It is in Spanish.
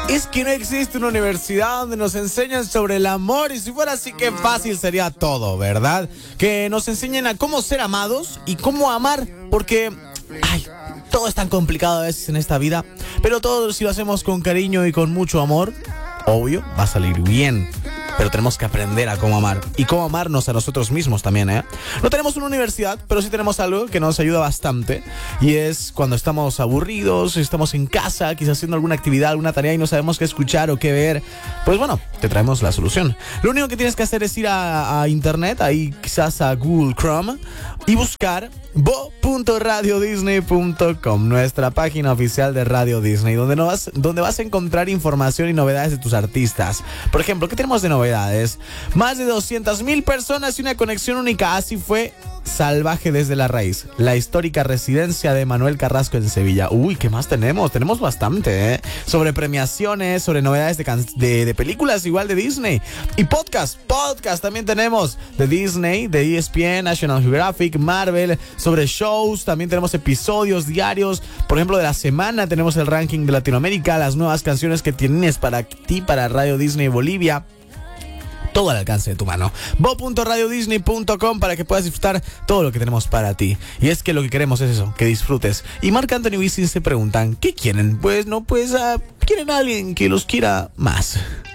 Es que no existe una universidad donde nos enseñan sobre el amor, y si fuera así, qué fácil sería todo, ¿verdad? Que nos enseñen a cómo ser amados y cómo amar, porque todo es tan complicado a veces en esta vida, pero todo si lo hacemos con cariño y con mucho amor, obvio, va a salir bien. Pero tenemos que aprender a cómo amar y cómo amarnos a nosotros mismos también, ¿eh? No tenemos una universidad, pero sí tenemos algo que nos ayuda bastante, y es cuando estamos aburridos, estamos en casa, quizás haciendo alguna actividad, alguna tarea y no sabemos qué escuchar o qué ver. Pues bueno, te traemos la solución. Lo único que tienes que hacer es ir a internet, ahí quizás a Google Chrome, y buscar bo.radiodisney.com, nuestra página oficial de Radio Disney, donde vas a encontrar información y novedades de tus artistas. Por ejemplo, ¿qué tenemos de novedades? Más de 200,000 personas y una conexión única. Así fue Salvaje desde la raíz, la histórica residencia de Manuel Carrasco en Sevilla. Uy, ¿qué más tenemos? Tenemos bastante, ¿eh? Sobre premiaciones, sobre novedades de películas, igual de Disney. Y podcast también tenemos de Disney, de ESPN, National Geographic, Marvel, sobre shows. También tenemos episodios diarios. Por ejemplo, de la semana tenemos el ranking de Latinoamérica, las nuevas canciones que tienes para ti, para Radio Disney Bolivia. Todo al alcance de tu mano. bo.radiodisney.com para que puedas disfrutar todo lo que tenemos para ti. Y es que lo que queremos es eso, que disfrutes. Y Marc Anthony Wisin se preguntan, ¿qué quieren? Pues quieren a alguien que los quiera más.